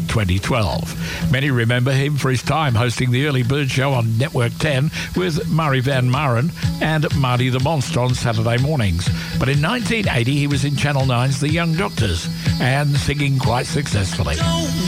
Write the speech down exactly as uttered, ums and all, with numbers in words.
twenty twelve. Many remember him for his time hosting the Early Bird Show on Network ten with Murray Van Maren and Marty the Monster on Saturday mornings. But in nineteen eighty, he was in Channel nine's The Young Doctors and singing quite successfully. Don't